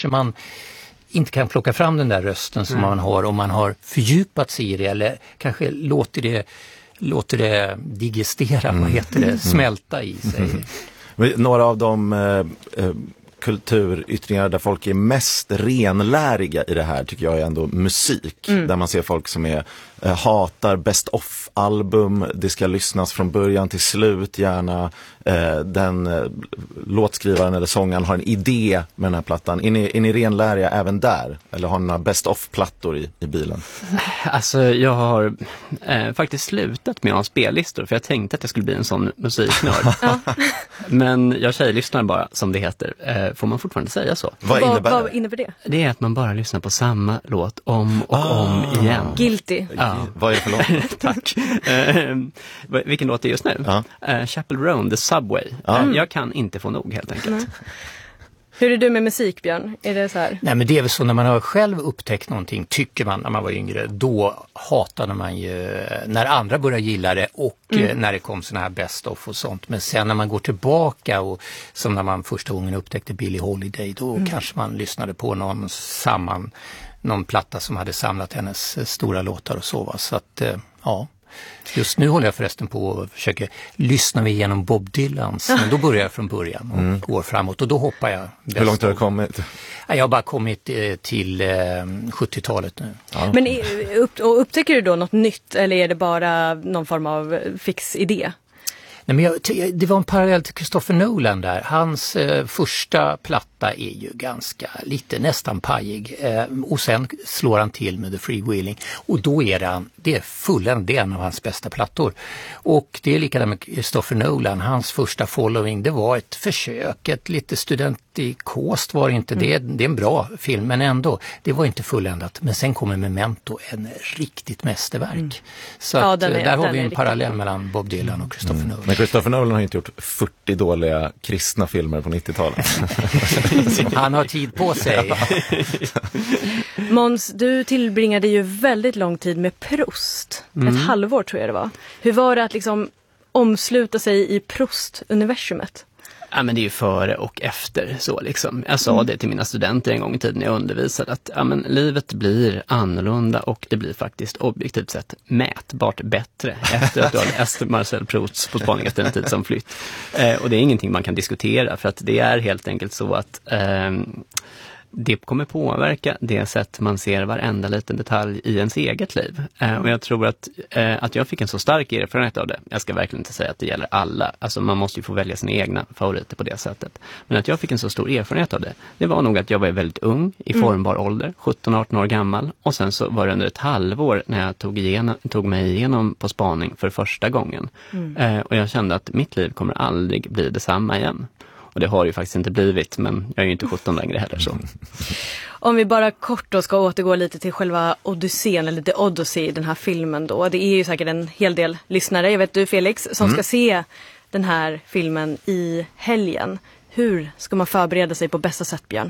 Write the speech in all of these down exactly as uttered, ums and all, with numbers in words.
kanske man inte kan plocka fram den där rösten som mm. man har om man har fördjupat sig i det eller kanske låter det, låter det digestera, mm. vad heter det, smälta i sig. Mm. Några av de eh, kulturyttringar där folk är mest renläriga i det här tycker jag är ändå musik. Mm. Där man ser folk som är eh, hatar best of-album, det ska lyssnas från början till slut gärna. Eh, den eh, låtskrivaren eller sångaren har en idé med den här plattan. Är ni, är ni renläriga även där? Eller har ni några best of-plattor i, i bilen? Alltså jag har eh, faktiskt slutat med att ha spellistor för jag tänkte att jag skulle bli en sån musiknörd. Ja. Men jag tjejlyssnar bara som det heter. Eh, får man fortfarande säga så? Vad innebär, vad, vad innebär det? Det är att man bara lyssnar på samma låt om och ah. om igen. Guilty. Ja. Vad är det för låt? Tack. Eh, vilken låt är just nu? Ja. Eh, Chapel Roan, The Subway. Ja. Eh, jag kan inte få nog helt enkelt. Mm. Hur är du med musik, Björn? Är det så här? Nej, men det är väl så när man har själv upptäckt någonting, tycker man när man var yngre, då hatade man ju när andra började gilla det och mm. när det kom såna här best of och sånt. Men sen när man går tillbaka och som när man första gången upptäckte Billie Holiday, då mm. kanske man lyssnade på någon samman, någon platta som hade samlat hennes stora låtar och så. Va? Så att, ja. Just nu håller jag förresten på och försöker lyssna mig igenom Bob Dylans. Men då börjar jag från början och mm. går framåt och då hoppar jag. Hur långt har du kommit? Jag har bara kommit till sjuttiotalet nu. Ja. Men upp, och upptäcker du då något nytt eller är det bara någon form av fix idé? Nej, men jag, det var en parallell till Christopher Nolan där. Hans eh, första platta är ju ganska lite nästan pajig. Eh, och sen slår han till med The Freewheeling. Och då är han, det är fulländ, det är en av hans bästa plattor. Och det är likadant med Christopher Nolan. Hans första Following, det var ett försök, ett lite studentikost var det inte. Mm. Det, är, det är en bra film, men ändå, det var inte fulländat. Men sen kommer Memento, en riktigt mästerverk. Mm. Så ja, att, är, där har vi en riktigt. parallell mellan Bob Dylan och Christopher mm. Nolan. Men Christopher Nolan har inte gjort fyrtio dåliga kristna filmer på nittiotalet. Han har tid på sig. Måns, du tillbringade ju väldigt lång tid med Proust. Mm. Ett halvår tror jag det var. Hur var det att liksom omsluta sig i Proust-universumet? Ja, men det är ju före och efter så liksom. Jag sa mm. det till mina studenter en gång i tiden när jag undervisade att ja, men livet blir annorlunda och det blir faktiskt objektivt sett mätbart bättre efter att du har läst Marcel Prousts På spaning efter en tid som flytt. Eh, och det är ingenting man kan diskutera för att det är helt enkelt så att eh, det kommer påverka det sätt man ser varenda liten detalj i ens eget liv. Eh, och jag tror att, eh, att jag fick en så stark erfarenhet av det. Jag ska verkligen inte säga att det gäller alla. Alltså man måste ju få välja sina egna favoriter på det sättet. Men att jag fick en så stor erfarenhet av det, det var nog att jag var väldigt ung, i formbar mm. ålder, sjutton arton år gammal. Och sen så var det under ett halvår när jag tog, igenom, tog mig igenom På spaning för första gången. Mm. Eh, och jag kände att mitt liv kommer aldrig bli detsamma igen. Och det har ju faktiskt inte blivit, men jag är ju inte sjutton längre heller så. Om vi bara kort då ska återgå lite till själva Odysseen, eller The Odyssey i den här filmen då. Det är ju säkert en hel del lyssnare, jag vet du Felix, som mm. ska se den här filmen i helgen. Hur ska man förbereda sig på bästa sätt, Björn?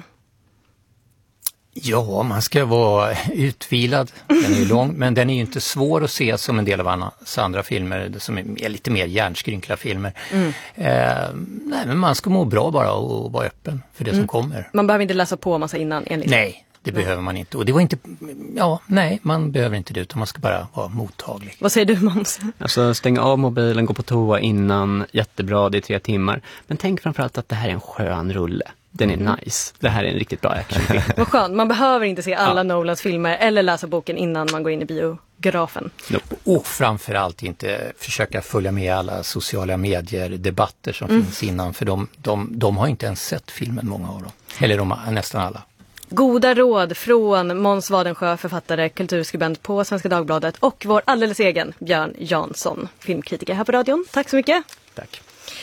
Ja, man ska vara utvilad. Den är ju lång, men den är ju inte svår att se som en del av hans andra filmer som är lite mer hjärnskrynkla filmer. Mm. Eh, nej, men man ska må bra bara och vara öppen för det mm. som kommer. Man behöver inte läsa på massa innan enligt. Nej, det nej. behöver man inte. Och det var inte, ja, nej, man behöver inte det utan man ska bara vara mottaglig. Vad säger du, Måns? Alltså stänga av mobilen, gå på toa innan, jättebra, det är tre timmar. Men tänk framförallt att det här är en skön rulle. Den är nice. Det här är en riktigt bra actionfilm. Vad skönt. Man behöver inte se alla ja. Nolans filmer eller läsa boken innan man går in i biografen. Nope. Och framförallt inte försöka följa med alla sociala medier, debatter som mm. finns innan. För de, de, de har inte ens sett filmen, många av dem. Eller de, nästan alla. Goda råd från Måns Wadensjö, författare, kulturskribent på Svenska Dagbladet och vår alldeles egen Björn Jansson, filmkritiker här på radion. Tack så mycket. Tack.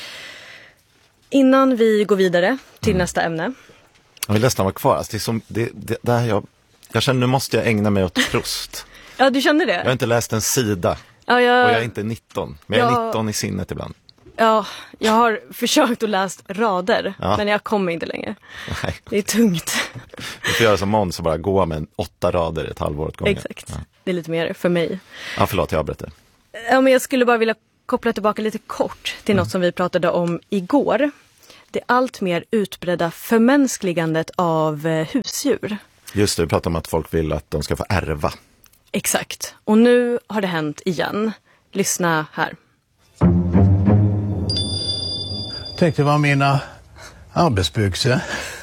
Innan vi går vidare till mm. nästa ämne. Jag vill nästan vara kvar. Alltså det är som, det, det, där jag, jag känner nu måste jag ägna mig åt Proust. Ja, du känner det? Jag har inte läst en sida. Ja, jag... Och jag är inte nitton. Men jag är ja... nitton i sinnet ibland. Ja, jag har försökt att läsa rader. Ja. Men jag kommer inte längre. Nej. Det är tungt. Du får göra som Måns och bara gå med åtta rader ett halvår åt gången. Exakt. Ja. Det är lite mer för mig. Ja, förlåt, jag avbryter. Ja, men jag skulle bara vilja koppla tillbaka lite kort till mm. något som vi pratade om igår. det allt mer utbredda förmänskligandet av eh, husdjur. Just det, vi pratar om att folk vill att de ska få ärva. Exakt. Och nu har det hänt igen. Lyssna här. Tänkte det var mina arbetsbyxor.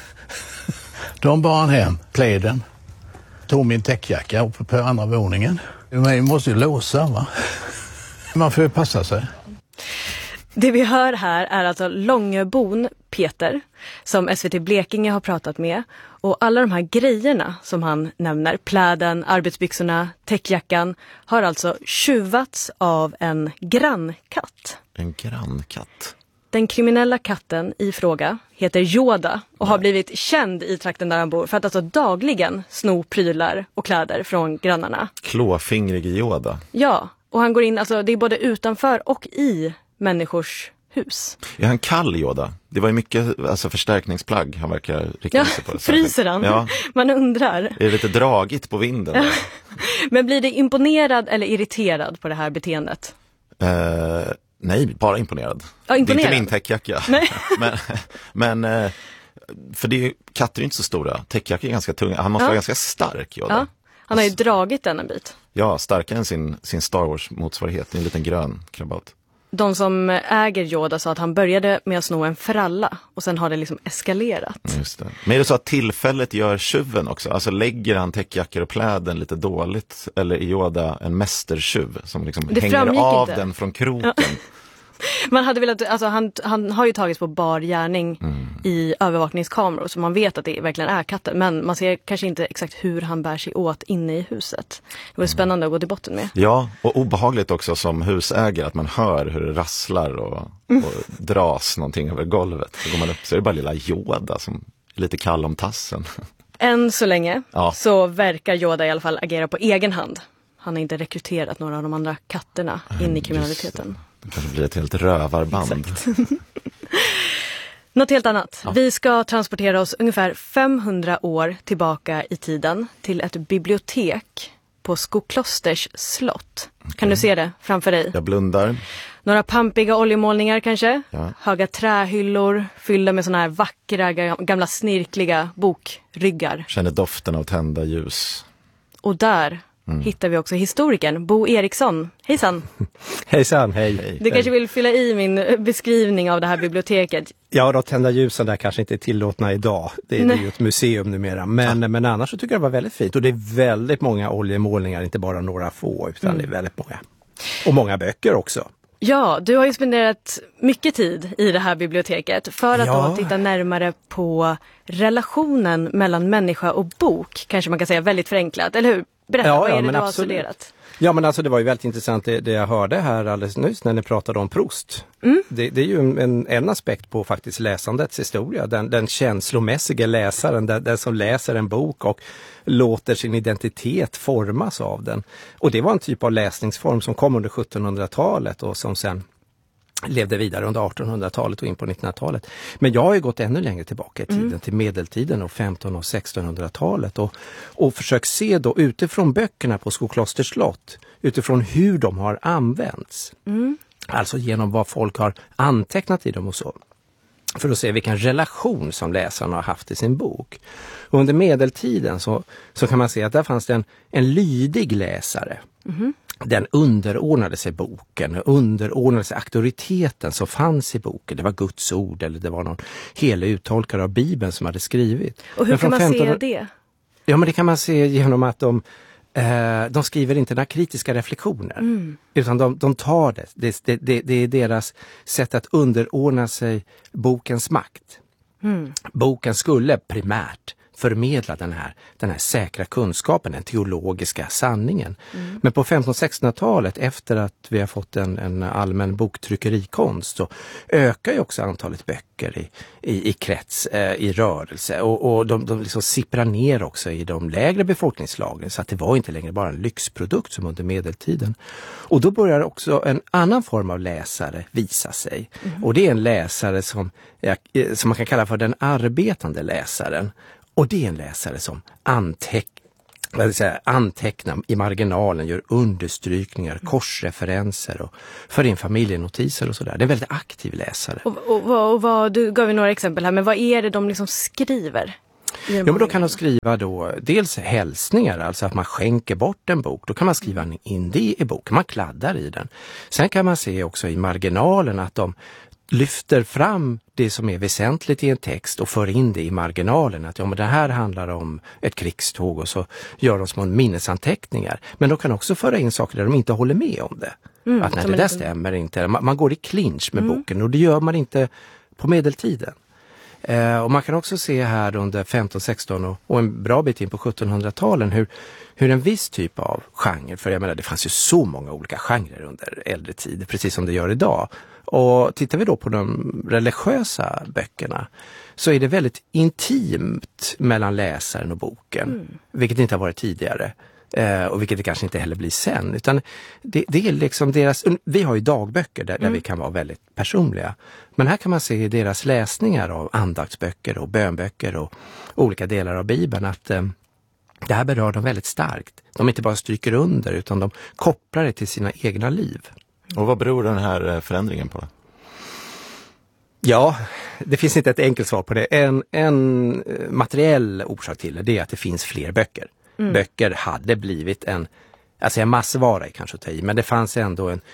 De bar han hem, pläden. Tog min täckjacka uppe på andra våningen. Man måste ju låsa, va? Man får ju passa sig. Det vi hör här är alltså Långebon Peter som S V T Blekinge har pratat med. Och alla de här grejerna som han nämner, pläden, arbetsbyxorna, täckjackan, har alltså tjuvats av en grannkatt. En grannkatt? Den kriminella katten i fråga heter Yoda och har blivit känd i trakten där han bor för att alltså dagligen sno prylar och kläder från grannarna. Klåfingrig Yoda. Ja, och han går in, alltså det är både utanför och i människors hus. Är han kall Yoda? Det var ju mycket alltså, förstärkningsplagg han verkar rikta ja, sig på. Fryser han? Ja. Man undrar. Är det lite dragigt på vinden? Men blir det imponerad eller irriterad på det här beteendet? Uh, nej, bara imponerad. Ja, imponerad. Det är inte min täckjacka. men, men uh, för det är, katter är inte så stora. Täckjacka är ganska tunga. Han måste ja. vara ganska stark, Yoda. Ja. Han har ju dragit den en bit. Ja, starkare än sin, sin Star Wars-motsvarighet. En liten grön krabat. De som äger Yoda sa att han började med att sno en fralla och sen har det liksom eskalerat. Just det. Men är det så att tillfället gör tjuven också? Alltså lägger han täckjackor och pläden lite dåligt? Eller är Yoda en mästertjuv som liksom det hänger av inte. den från kroken? Ja. Man hade velat, alltså han, han har ju tagits på bar gärning mm. i övervakningskameror så man vet att det verkligen är katten. Men man ser kanske inte exakt hur han bär sig åt inne i huset. Det var spännande att gå till botten med. Ja, och obehagligt också som husägare att man hör hur det rasslar och, mm. och dras någonting över golvet. Så går man upp så är det bara lilla Yoda som är lite kall om tassen. Än så länge ja. så verkar Yoda i alla fall agera på egen hand. Han har inte rekryterat några av de andra katterna in i kriminaliteten. Det kanske blir ett helt rövarband. Något helt annat. Ja. Vi ska transportera oss ungefär femhundra år tillbaka i tiden till ett bibliotek på Skoklosters slott. Okay. Kan du se det framför dig? Jag blundar. Några pampiga oljemålningar kanske. Ja. Höga trähyllor fyllda med såna här vackra, gamla snirkliga bokryggar. Känner doften av tända ljus. Och där Mm. hittar vi också historikern Bo Eriksson. Hejsan! Hejsan, hej! hej du kanske vill fylla i min beskrivning av det här biblioteket? Ja, de tända ljusen där kanske inte är tillåtna idag. Det är, det är ju ett museum numera. Men, ja. men annars så tycker jag det var väldigt fint. Och det är väldigt många oljemålningar, inte bara några få, utan mm. det är väldigt många. Och många böcker också. Ja, du har ju spenderat mycket tid i det här biblioteket för att ja. då titta närmare på relationen mellan människa och bok. Kanske man kan säga väldigt förenklat, eller hur? Berätta, ja, vad är ja, det men du har absolut. studerat? Ja, men alltså det var ju väldigt intressant det, det jag hörde här alldeles nyss när ni pratade om Proust. Mm. Det, det är ju en, en aspekt på faktiskt läsandets historia. Den, den känslomässiga läsaren, den, den som läser en bok och låter sin identitet formas av den. Och det var en typ av läsningsform som kom under sjuttonhundratalet och som sen levde vidare under artonhundratalet och in på nittonhundratalet. Men jag har ju gått ännu längre tillbaka i tiden, mm. till medeltiden och femton- och sextonhundratalet och, och försökt se då utifrån böckerna på Skoklosters slott, utifrån hur de har använts. Mm. Alltså genom vad folk har antecknat i dem och så. För att se vilken relation som läsarna har haft i sin bok. Och under medeltiden så, så kan man se att där fanns det en, en lydig läsare. Mm. Den underordnade sig boken, underordnade sig auktoriteten som fanns i boken. Det var Guds ord eller det var någon helig uttolkare av Bibeln som hade skrivit. Och hur kan man femton... se det? Ja, men det kan man se genom att de, eh, de skriver inte några kritiska reflektioner. Mm. Utan de, de tar det. Det, det, det. det är deras sätt att underordna sig bokens makt. Mm. Boken skulle primärt förmedla den här, den här säkra kunskapen, den teologiska sanningen. Mm. Men på femton- och sextonhundratalet, efter att vi har fått en, en allmän boktryckerikonst, så ökar ju också antalet böcker i, i, i krets, eh, i rörelse. Och, och de, de liksom sipprar ner också i de lägre befolkningslagren, så att det var inte längre bara en lyxprodukt som under medeltiden. Och då börjar också en annan form av läsare visa sig. Mm. Och det är en läsare som, som man kan kalla för den arbetande läsaren. Och det är en läsare som anteck- vad vill säga, anteckna i marginalen, gör understrykningar, korsreferenser och för in familjenotiser och sådär. Det är en väldigt aktiv läsare. Och, och, och, och vad, du gav ju några exempel här, men vad är det de liksom skriver? Ja, men då kan de skriva då dels hälsningar, alltså att man skänker bort en bok. Då kan man skriva in det i boken, man kladdar i den. Sen kan man se också i marginalen att de lyfter fram det som är väsentligt i en text och för in det i marginalen. Att ja, men det här handlar om ett krigståg och så gör de små minnesanteckningar. Men de kan också föra in saker där de inte håller med om det. Mm, att nej, det där liten... stämmer inte. Man, man går i clinch med mm. boken och det gör man inte på medeltiden. Eh, och man kan också se här under femton sexton och, och en bra bit in på sjuttonhundratalen hur, hur en viss typ av genre, för jag menar det fanns ju så många olika genrer under äldre tid, precis som det gör idag. Och tittar vi då på de religiösa böckerna så är det väldigt intimt mellan läsaren och boken, mm. vilket inte har varit tidigare. Eh, och vilket det kanske inte heller blir sen, utan det, det är liksom deras, vi har ju dagböcker där, mm. där vi kan vara väldigt personliga, men här kan man se i deras läsningar av andaktsböcker och bönböcker och olika delar av Bibeln att eh, det här berör dem väldigt starkt. De inte bara stryker under utan de kopplar det till sina egna liv. Och vad beror den här förändringen på? Ja, det finns inte ett enkelt svar på det. En, en materiell orsak till det, det är att det finns fler böcker. Mm. Böcker hade blivit en, alltså en massvara kanske att ta i, men det fanns ändå en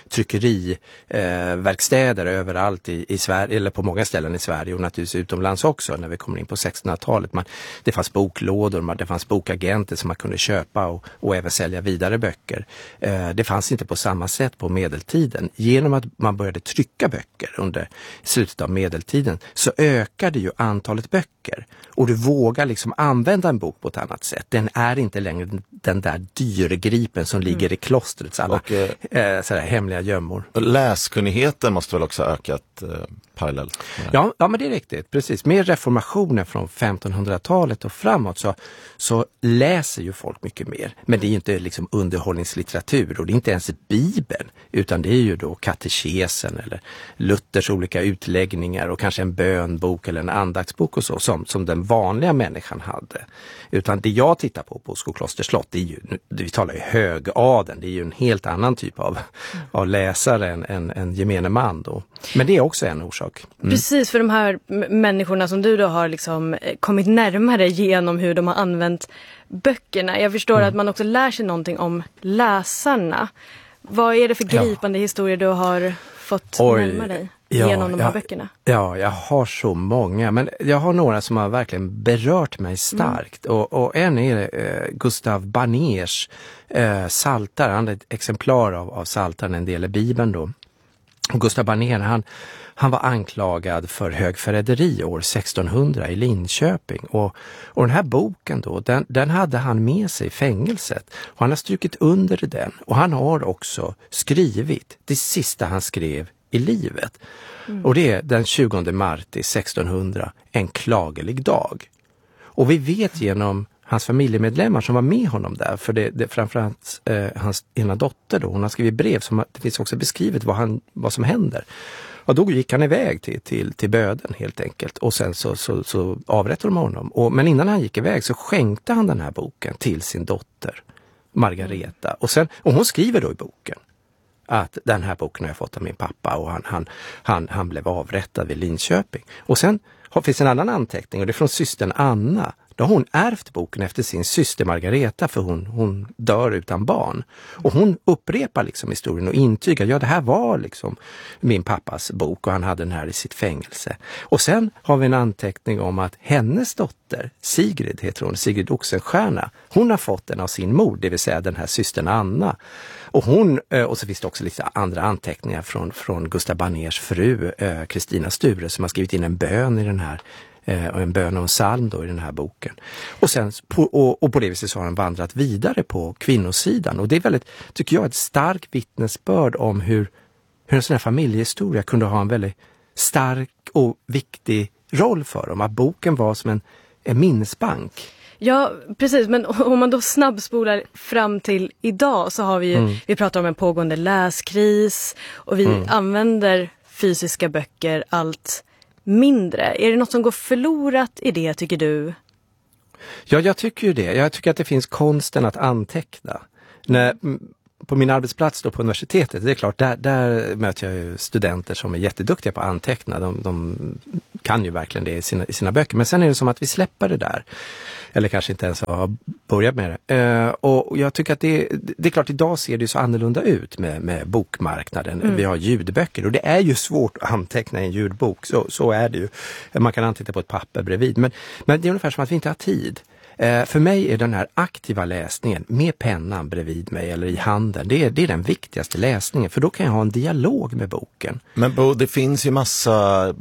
tryckeriverkstäder eh, överallt i, i Sverige, eller på många ställen i Sverige och naturligtvis utomlands också när vi kommer in på sextonhundratalet. Man, det fanns boklådor, man, det fanns bokagenter som man kunde köpa och, och även sälja vidare böcker. Eh, det fanns inte på samma sätt på medeltiden. Genom att man började trycka böcker under slutet av medeltiden så ökade ju antalet böcker. Och du vågar liksom använda en bok på ett annat sätt. Den är inte längre den där dyrgripen som ligger mm. i klostrets alla och, eh, sådär, hemliga gömmor. Läskunnigheten måste väl också ha ökat eh, parallellt? Ja, ja, men det är riktigt. Precis. Med reformationen från femtonhundratalet och framåt så, så läser ju folk mycket mer. Men det är ju inte liksom underhållningslitteratur och det är inte ens Bibeln, utan det är ju då katekesen eller Luthers olika utläggningar och kanske en bönbok eller en andaktsbok och så som, som den vanliga människan hade. Utan det jag tittar på på Skoklosters slott, det är ju, vi talar ju högadeln, det är ju en helt annan typ av, av läsare än, än, än gemene man då. Men det är också en orsak. Mm. Precis, för de här m- människorna som du då har liksom kommit närmare genom hur de har använt böckerna. Jag förstår mm. att man också lär sig någonting om läsarna. Vad är det för gripande ja. historier du har fått Oj. närma dig ja, genom de här ja, böckerna? Ja, jag har så många. Men jag har några som har verkligen berört mig starkt. Mm. Och, och en är eh, Gustav Baners eh, Saltar. Han är ett exemplar av, av Saltaren, en del i Bibeln då. Och Gustav Baner, han, han var anklagad för högförräderi år sextonhundra i Linköping. Och, och den här boken då, den, den hade han med sig i fängelset. Och han har strukit under den. Och han har också skrivit det sista han skrev i livet. Mm. Och det är den tjugonde mars sextonhundra, en klagelig dag. Och vi vet genom hans familjemedlemmar som var med honom där, för det, det framförallt eh, hans ena dotter då, hon har skrivit brev som det finns också beskrivet vad, han, vad som händer. Och då gick han iväg till, till, till böden helt enkelt och sen så, så, så avrättade de honom. Och, men innan han gick iväg så skänkte han den här boken till sin dotter Margareta. Och, sen, och hon skriver då i boken att den här boken har jag fått av min pappa och han, han, han, han blev avrättad vid Linköping. Och sen har, finns en annan anteckning och det är från systern Anna. Då har hon ärvt boken efter sin syster Margareta för hon, hon dör utan barn. Och hon upprepar liksom historien och intygar, ja det här var liksom min pappas bok och han hade den här i sitt fängelse. Och sen har vi en anteckning om att hennes dotter, Sigrid heter hon, Sigrid Oxenstierna, hon har fått den av sin mor, det vill säga den här systern Anna. Och hon, och så finns det också lite andra anteckningar från, från Gustav Baners fru, Kristina Sture, som har skrivit in en bön i den här och en bön och en psalm då i den här boken. Och, sen, på, och, och på det viset så har han vandrat vidare på kvinnosidan. Och det är väldigt, tycker jag, ett starkt vittnesbörd om hur, hur en sån här familjehistoria kunde ha en väldigt stark och viktig roll för dem. Att boken var som en, en minnesbank. Ja, precis. Men om man då snabbspolar fram till idag så har vi ju, mm. vi pratar om en pågående läskris och vi mm. använder fysiska böcker allt mindre. Är det något som går förlorat i det, tycker du? Ja, jag tycker ju det. Jag tycker att det finns konsten att anteckna. När, på min arbetsplats då på universitetet, det är klart, där, där möter jag ju studenter som är jätteduktiga på att anteckna. De, de kan ju verkligen det i sina, i sina böcker. Men sen är det som att vi släpper det där. Eller kanske inte ens har börjat med det. Uh, och jag tycker att det, det är klart, idag ser det så annorlunda ut med, med bokmarknaden. Mm. Vi har ljudböcker och det är ju svårt att anteckna i en ljudbok. Så, så är det ju. Man kan anteckna på ett papper bredvid. Men, men det är ungefär som att vi inte har tid. Uh, för mig är den här aktiva läsningen med pennan bredvid mig eller i handen, det är, det är den viktigaste läsningen. För då kan jag ha en dialog med boken. Men Bo, det finns ju massa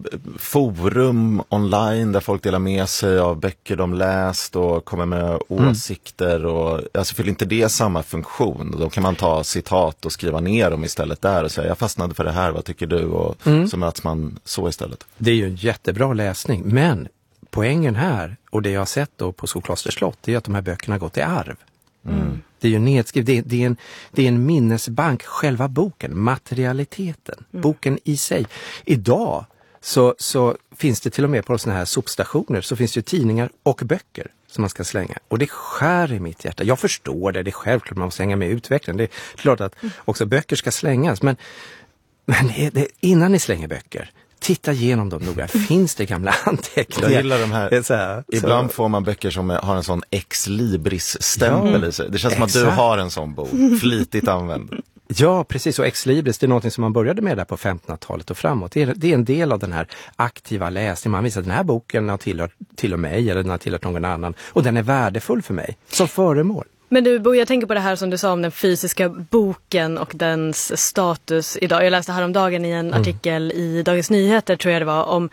forum online där folk delar med sig av böcker de läst och kommer med åsikter. Mm. Och, alltså fyller inte det samma funktion? Då kan man ta citat och skriva ner dem istället där och säga, jag fastnade för det här, vad tycker du? Och mm. så möts man så istället. Det är ju en jättebra läsning, men poängen här, och det jag har sett då på Skokloster slott, det är att de här böckerna har gått i arv. Mm. Det är ju nedskrivet, det är, det, är en, det är en minnesbank, själva boken, materialiteten, mm. boken i sig. Idag så, så finns det till och med på såna här sopstationer så finns det ju tidningar och böcker som man ska slänga. Och det skär i mitt hjärta. Jag förstår det, det är självklart man måste hänga med i utvecklingen. Det är klart att också böcker ska slängas, men, men det, det, innan ni slänger böcker, titta igenom dem noga. Finns det gamla anteckningar? Jag gillar de här. Så här Ibland så. får man böcker som har en sån ex-libris-stämpel ja, i sig. Det känns exakt som att du har en sån bok. Flitigt använd. Ja, precis. Och ex-libris, det är något som man började med där på femtonhundratalet och framåt. Det är, det är en del av den här aktiva läsningen. Man visar att den här boken har tillhört till och mig eller den har tillhört någon annan. Och den är värdefull för mig som föremål. Men du Bo, jag tänker på det här som du sa om den fysiska boken och dens status idag. Jag läste häromdagen i en artikel mm. i Dagens Nyheter, tror jag det var, om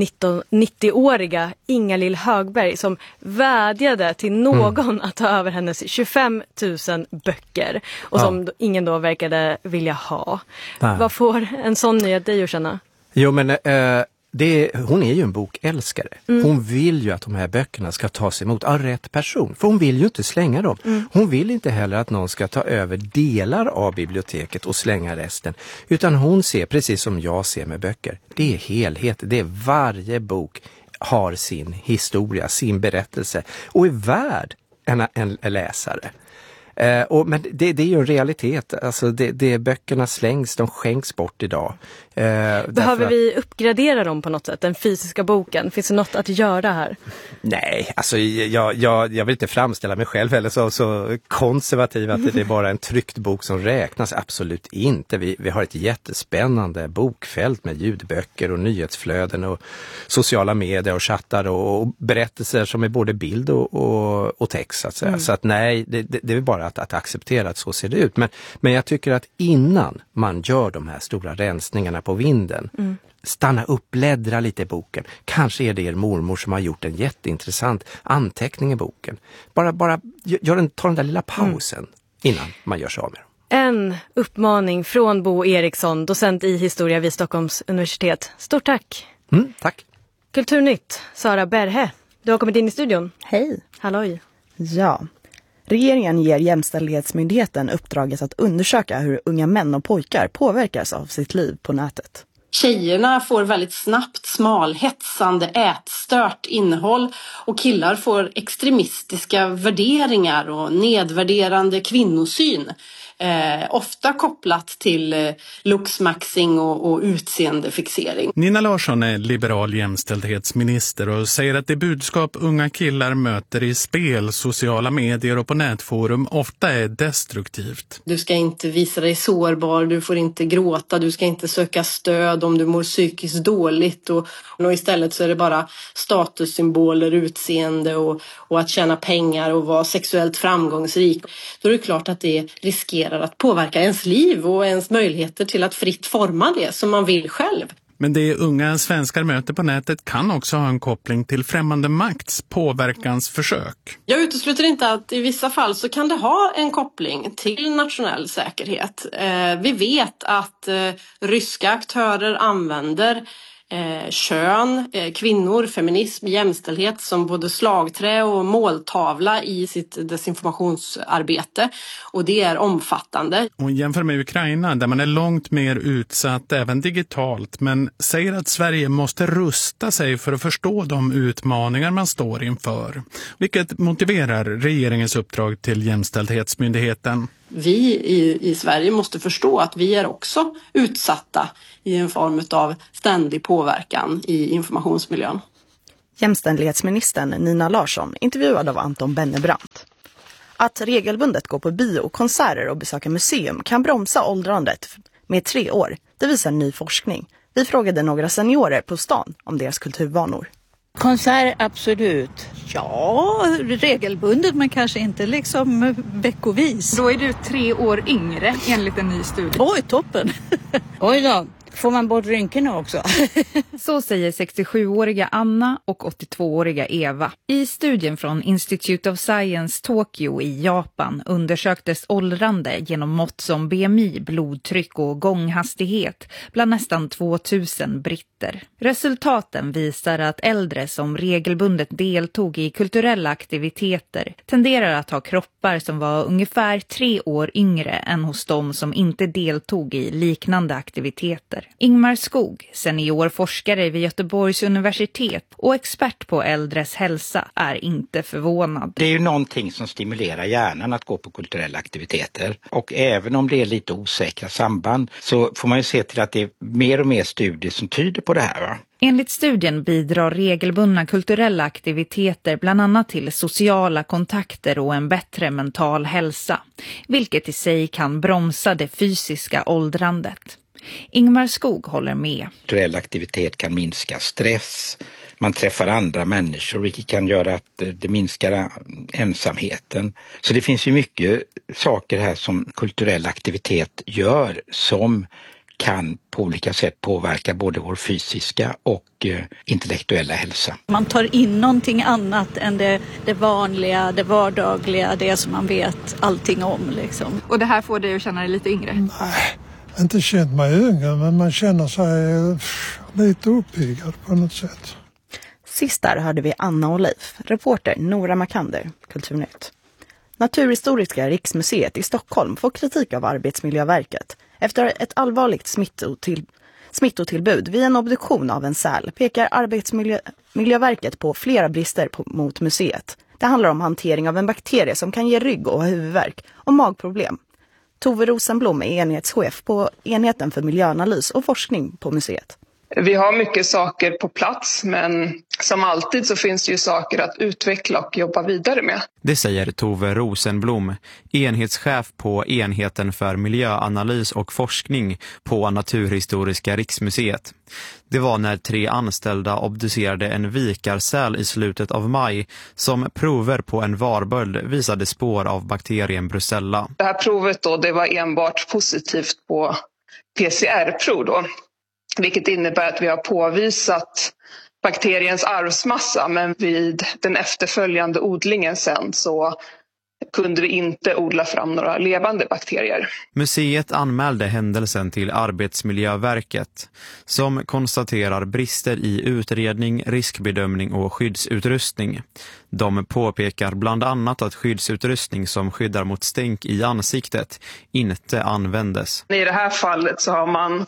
nittio-åriga Inga-Lill Högberg som vädjade till någon mm. att ta över hennes tjugofem tusen böcker och ja. som ingen då verkade vilja ha. Nej. Vad får en sån nyhet dig att känna? Jo, men... Uh... Det, hon är ju en bokälskare. Mm. Hon vill ju att de här böckerna ska tas emot av rätt person. För hon vill ju inte slänga dem. Mm. Hon vill inte heller att någon ska ta över delar av biblioteket och slänga resten. Utan hon ser, precis som jag ser med böcker, det är helhet. Det är varje bok har sin historia, sin berättelse och är värd en, en, en läsare. Eh, och, men det, det är ju en realitet. Alltså det, det, böckerna slängs, de skänks bort idag. Eh, Behöver att... vi uppgradera dem på något sätt, den fysiska boken? Finns det något att göra här? Nej, alltså jag, jag, jag vill inte framställa mig själv eller så, så konservativ att det är bara en tryckt bok som räknas. Absolut inte. Vi, vi har ett jättespännande bokfält med ljudböcker och nyhetsflöden och sociala medier och chattar och, och berättelser som är både bild och, och, och text. Så att, säga. Mm. Så att nej, det, det, det är bara att, att acceptera att så ser det ut. Men, men jag tycker att innan man gör de här stora rensningarna på vinden, mm. stanna upp, bläddra lite i boken. Kanske är det er mormor som har gjort en jätteintressant anteckning i boken. Bara, bara gör en, ta den där lilla pausen mm. innan man gör sig av med dem. En uppmaning från Bo Eriksson, docent i historia vid Stockholms universitet. Stort tack! Mm, tack! Kulturnytt, Sara Berhe. Du har kommit in i studion. Hej! Halloj! Ja. Regeringen ger Jämställdhetsmyndigheten uppdraget att undersöka hur unga män och pojkar påverkas av sitt liv på nätet. Tjejerna får väldigt snabbt smalhetsande, ätstört innehåll och killar får extremistiska värderingar och nedvärderande kvinnosyn. Eh, ofta kopplat till eh, looksmaxing och, och utseendefixering. Nina Larsson är liberal jämställdhetsminister och säger att det budskap unga killar möter i spel, sociala medier och på nätforum ofta är destruktivt. Du ska inte visa dig sårbar, du får inte gråta, du ska inte söka stöd om du mår psykiskt dåligt. Och, och istället så är det bara statussymboler, utseende och, och att tjäna pengar och vara sexuellt framgångsrik. Då är det klart att det riskerar att påverka ens liv och ens möjligheter till att fritt forma det som man vill själv. Men det unga svenskar möter på nätet kan också ha en koppling till främmande makts påverkansförsök. Jag utesluter inte att i vissa fall så kan det ha en koppling till nationell säkerhet. Eh, vi vet att eh, ryska aktörer använder eh, kön, eh, kvinnor, feminism, jämställdhet som både slagträ och måltavla i sitt desinformationsarbete. Och det är omfattande. Hon jämför med Ukraina där man är långt mer utsatt även digitalt, men säger att Sverige måste rusta sig för att förstå de utmaningar man står inför. Vilket motiverar regeringens uppdrag till Jämställdhetsmyndigheten. Vi i, i Sverige måste förstå att vi är också utsatta i en form av ständig påverkan i informationsmiljön. Jämställdhetsministern Nina Larsson intervjuad av Anton Bennebrant. Att regelbundet gå på bio, konserter och besöka museum kan bromsa åldrandet med tre år. Det visar ny forskning. Vi frågade några seniorer på stan om deras kulturvanor. Konsert, absolut. Ja, regelbundet men kanske inte liksom veckovis. Då är du tre år yngre enligt en ny studie. Oj, toppen! Oj då, får man bort rynkorna också. Så säger sextiosjuåriga Anna och åttiotvååriga Eva. I studien från Institute of Science Tokyo i Japan undersöktes åldrande genom mått som B M I, blodtryck och gånghastighet bland nästan tvåtusen britter. Resultaten visar att äldre som regelbundet deltog i kulturella aktiviteter tenderar att ha kroppar som var ungefär tre år yngre än hos dem som inte deltog i liknande aktiviteter. Ingmar Skog, seniorforskare vid Göteborgs universitet och expert på äldres hälsa, är inte förvånad. Det är ju någonting som stimulerar hjärnan att gå på kulturella aktiviteter. Och även om det är lite osäkra samband så får man ju se till att det är mer och mer studier som tyder på det här, va? Enligt studien bidrar regelbundna kulturella aktiviteter bland annat till sociala kontakter och en bättre mental hälsa, vilket i sig kan bromsa det fysiska åldrandet. Ingmar Skog håller med. Kulturell aktivitet kan minska stress, man träffar andra människor vilket kan göra att det minskar ensamheten. Så det finns ju mycket saker här som kulturell aktivitet gör som kan på olika sätt påverka både vår fysiska och eh, intellektuella hälsa. Man tar in någonting annat än det, det vanliga, det vardagliga, det som man vet allting om. Liksom. Och det här får dig att känna dig lite yngre? Nej, inte känt mig yngre, men man känner sig pff, lite uppiggad på något sätt. Sist där hörde vi Anna och Leif, reporter Nora Makander, Kulturnytt. Naturhistoriska riksmuseet i Stockholm får kritik av Arbetsmiljöverket. Efter ett allvarligt smittotill, smittotillbud vid en obduktion av en säl pekar Arbetsmiljöverket på flera brister på, mot museet. Det handlar om hantering av en bakterie som kan ge rygg- och huvudvärk och magproblem. Tove Rosenblom är enhetschef på enheten för miljöanalys och forskning på museet. Vi har mycket saker på plats, men som alltid så finns det ju saker att utveckla och jobba vidare med. Det säger Tove Rosenblom, enhetschef på enheten för miljöanalys och forskning på Naturhistoriska riksmuseet. Det var när tre anställda obducerade en vikarsäl i slutet av maj som prover på en varböld visade spår av bakterien Brucella. Det här provet då, det var enbart positivt på P C R-prov då. Vilket innebär att vi har påvisat bakteriens arvsmassa, men vid den efterföljande odlingen sen så kunde vi inte odla fram några levande bakterier. Museet anmälde händelsen till Arbetsmiljöverket som konstaterar brister i utredning, riskbedömning och skyddsutrustning. De påpekar bland annat att skyddsutrustning som skyddar mot stänk i ansiktet inte användes. I det här fallet så har man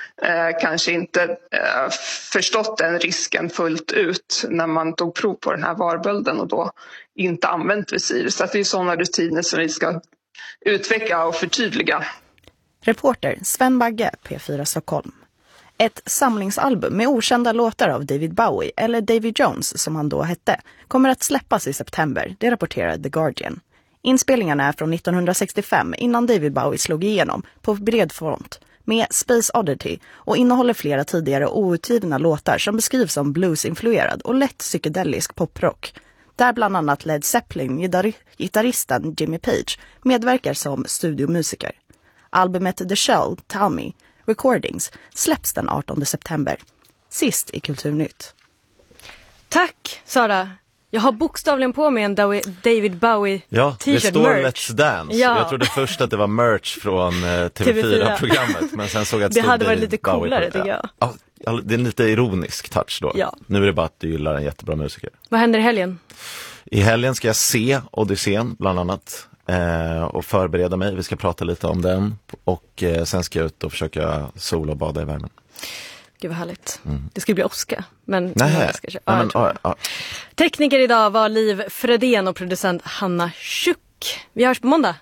Eh, kanske inte eh, förstått den risken fullt ut när man tog prov på den här varbölden och då inte använt visir. Så att det är sådana rutiner som vi ska utveckla och förtydliga. Reporter Sven Bagge, P fyra Stockholm. Ett samlingsalbum med okända låtar av David Bowie, eller Davy Jones som han då hette, kommer att släppas i september, det rapporterar The Guardian. Inspelningarna är från nittonhundrasextiofem innan David Bowie slog igenom på bred front med Space Oddity och innehåller flera tidigare outgivna låtar som beskrivs som blues-influerad och lätt psykedelisk poprock. Där bland annat Led Zeppelin, gitarristen Jimmy Page, medverkar som studiomusiker. Albumet The Shell, Tell Me, Recordings släpps den artonde september. Sist i Kulturnytt. Tack Sara! Jag har bokstavligen på mig en David Bowie ja, t-shirt det står merch. Let's Dance. Ja. Jag trodde först att det var merch från eh, T V fyra-programmet. Men sen såg jag att det hade David varit lite Bowie coolare på, tycker jag. Ja, det är en lite ironisk touch då. Ja. Nu är det bara att du gillar en jättebra musiker. Vad händer i helgen? I helgen ska jag se Odysseen bland annat eh, och förbereda mig. Vi ska prata lite om den och eh, sen ska jag ut och försöka sola och bada i värmen. Gud vad härligt. Mm. Det skulle bli Oscar. Men Nej, jag ska köra. Nej, Ja, men, jag ja, ja. Tekniker idag var Liv Fredén och producent Hanna Schuck. Vi hörs på måndag.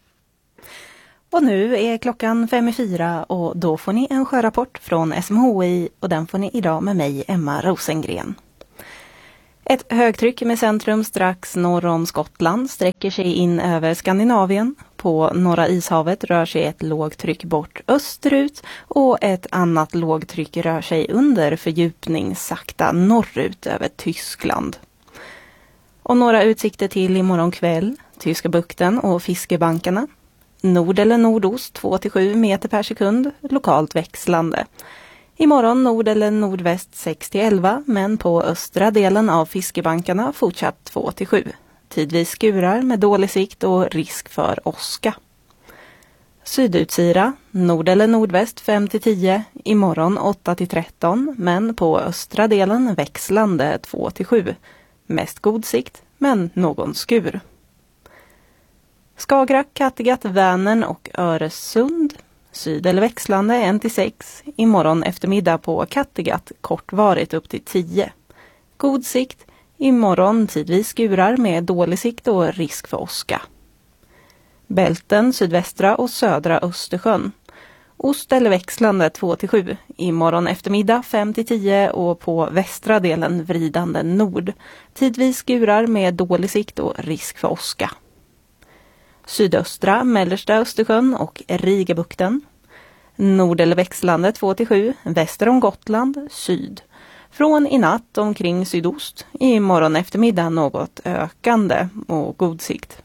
Och nu är klockan fem i fyra och då får ni en sjörapport från S M H I och den får ni idag med mig, Emma Rosengren. Ett högtryck med centrum strax norr om Skottland sträcker sig in över Skandinavien. På norra ishavet rör sig ett lågtryck bort österut och ett annat lågtryck rör sig under fördjupning sakta norrut över Tyskland. Och några utsikter till imorgon kväll, Tyska bukten och fiskebankarna. Nord eller nordost två till sju meter per sekund, lokalt växlande. Imorgon nord eller nordväst sex till elva, men på östra delen av fiskebankarna fortsatt två till sju. Tidvis skurar med dålig sikt och risk för åska. Sydutsira, nord eller nordväst fem till tio, imorgon åtta till tretton, men på östra delen växlande två till sju. Mest god sikt, men någon skur. Skagerrak, Kattegatt, Vänern och Öresund. Syd eller växlande en till sex. Imorgon eftermiddag på Kattegatt kortvarigt upp till tio. God sikt. Imorgon tidvis skurar med dålig sikt och risk för åska. Bälten, sydvästra och södra Östersjön. Ost eller växlande två till sju. Imorgon eftermiddag fem till tio och på västra delen vridande nord. Tidvis skurar med dålig sikt och risk för åska. Sydöstra, mellersta Östersjön och Rigabukten. Nord eller växlande två till sju, väster om Gotland, syd. Från i natt omkring sydost, i morgon eftermiddag något ökande och god sikt.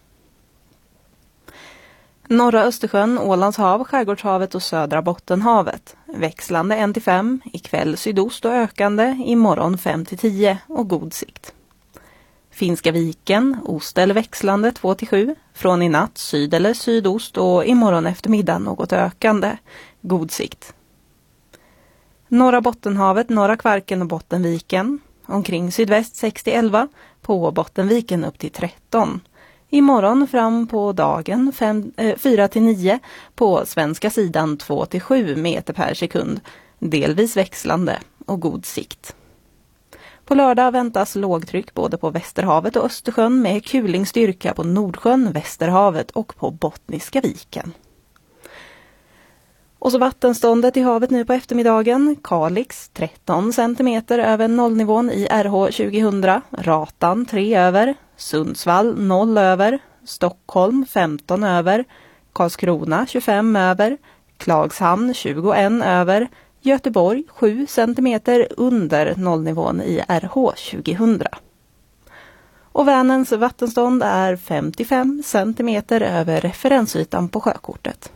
Norra Östersjön, Ålands hav, Skärgårdshavet och södra Bottenhavet. Växlande en till fem, ikväll sydost och ökande, imorgon fem till tio och god sikt. Finska viken, ost eller växlande två till sju, från i natt syd eller sydost och imorgon eftermiddag något ökande, god sikt. Norra Bottenhavet, norra Kvarken och Bottenviken, omkring sydväst sex till elva, på Bottenviken upp till tretton. Imorgon fram på dagen fyra till nio, på svenska sidan två till sju meter per sekund, delvis växlande och god sikt. På lördag väntas lågtryck både på Västerhavet och Östersjön med kulingstyrka på Nordsjön, Västerhavet och på Bottniska viken. Och så vattenståndet i havet nu på eftermiddagen. Kalix tretton centimeter över nollnivån i R H tjugohundra. Ratan tre över. Sundsvall noll över. Stockholm femton över. Karlskrona tjugofem över. Klagshamn tjugoen över. Göteborg sju centimeter under nollnivån i R H tjugohundra. Och Vänerns vattenstånd är femtiofem centimeter över referensytan på sjökortet.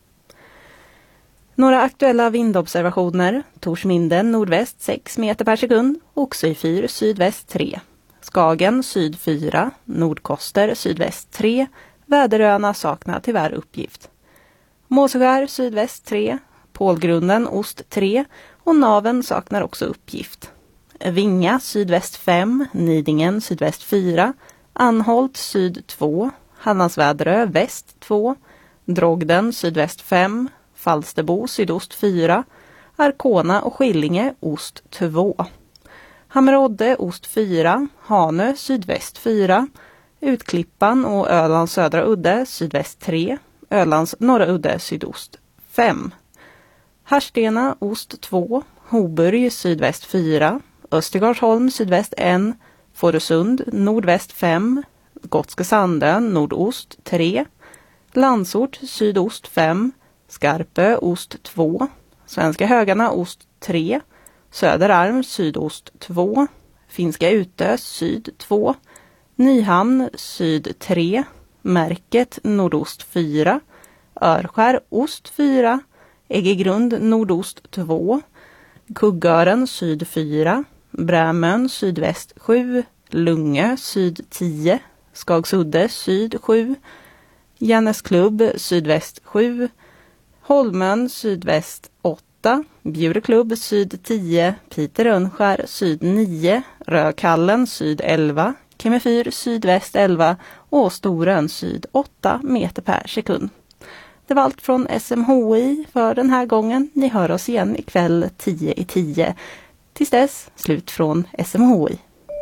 Några aktuella vindobservationer. Torsminden nordväst sex meter per sekund. Oxöjfyr sydväst tre. Skagen syd fyra. Nordkoster sydväst tre. Väderöarna saknar tyvärr uppgift. Måseskär sydväst tre. Pålgrunden ost tre. Och naven saknar också uppgift. Vinga sydväst fem. Nidingen sydväst fyra. Anholt syd två. Hallandsväderö väst två. Drogden sydväst fem. Falsterbo sydost fyra, Arkona och Skillinge ost två. Hammerodde ost fyra, Hanö sydväst fyra, Utklippan och Ölands södra udde sydväst tre, Ölands norra udde sydost fem. Harstena ost två, Hoburg sydväst fyra, Östergardsholm sydväst ett, Fårösund nordväst fem, Gotska Sandön nordost tre, Landsort sydost fem, Skarpö ost två, Svenska Högarna ost tre, Söderarm sydost två, Finska Utö syd två, Nyhamn syd tre, Märket nordost fyra, Örskär ost fyra, Äggegrund nordost två, Kuggören syd fyra, Brämön sydväst sju, Lungö syd tio, Skagsudde syd sju, Jannes klubb sydväst sju, Holmön sydväst åtta, åtta, Bjurklubb syd tio, Piter Rönnskär syd nio, Rödkallen syd elva, Kemefyr sydväst elva och Storön syd åtta meter per sekund. Det var allt från S M H I för den här gången. Ni hör oss igen ikväll tio i tio. Tills dess, slut från S M H I.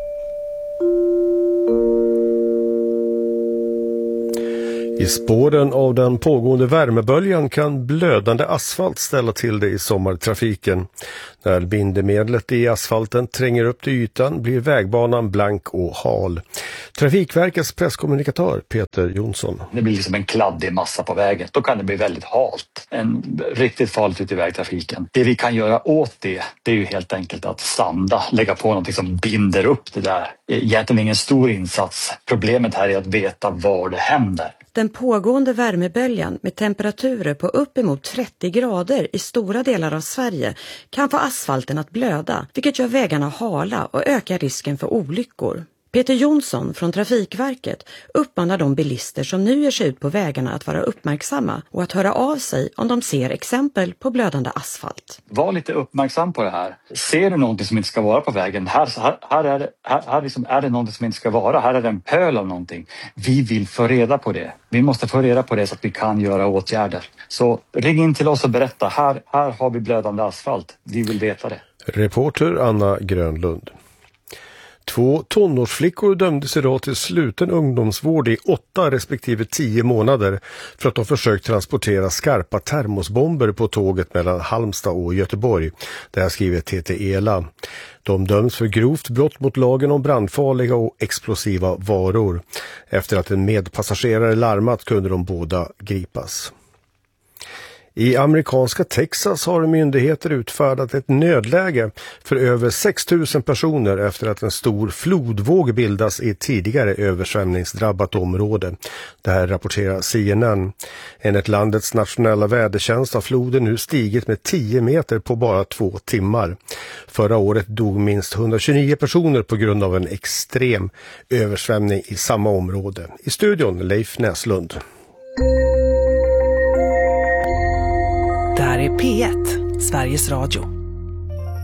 I spåren av den pågående värmeböljan kan blödande asfalt ställa till det i sommartrafiken. När bindemedlet i asfalten tränger upp till ytan blir vägbanan blank och hal. Trafikverkets presskommunikatör Peter Jonsson. Det blir liksom en kladdig massa på vägen. Då kan det bli väldigt halt. En riktigt farligt ut i vägtrafiken. Det vi kan göra åt det, det är ju helt enkelt att sanda. Lägga på något som binder upp det där. Egentligen ingen stor insats. Problemet här är att veta var det händer. Den pågående värmeböljan med temperaturer på uppemot trettio grader i stora delar av Sverige kan få asfalten att blöda, vilket gör vägarna hala och ökar risken för olyckor. Peter Jonsson från Trafikverket uppmanar de bilister som nu ger sig ut på vägarna att vara uppmärksamma och att höra av sig om de ser exempel på blödande asfalt. Var lite uppmärksam på det här. Ser du någonting som inte ska vara på vägen? Här, här, här, är, det, här, här liksom är det någonting som inte ska vara. Här är det en pöl av någonting. Vi vill få reda på det. Vi måste få reda på det så att vi kan göra åtgärder. Så ring in till oss och berätta. Här, här har vi blödande asfalt. Vi vill veta det. Reporter Anna Grönlund. Två tonårsflickor dömdes idag till sluten ungdomsvård i åtta respektive tio månader för att de försökt transportera skarpa termosbomber på tåget mellan Halmstad och Göteborg. Det här skriver T T Ela. De döms för grovt brott mot lagen om brandfarliga och explosiva varor. Efter att en medpassagerare larmat kunde de båda gripas. I amerikanska Texas har myndigheter utfärdat ett nödläge för över sex tusen personer efter att en stor flodvåg bildas i ett tidigare översvämningsdrabbat område. Det här rapporterar C N N. Enligt landets nationella vädertjänst har floden nu stigit med tio meter på bara två timmar. Förra året dog minst hundratjugonio personer på grund av en extrem översvämning i samma område. I studion Leif Näslund. Det här är P ett, Sveriges Radio.